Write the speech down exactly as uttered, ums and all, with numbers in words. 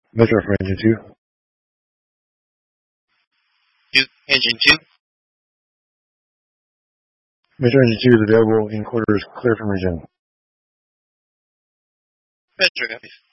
Metro for engine two. Two, engine two. Metro engine two is available in quarters clear from region. Metro copies.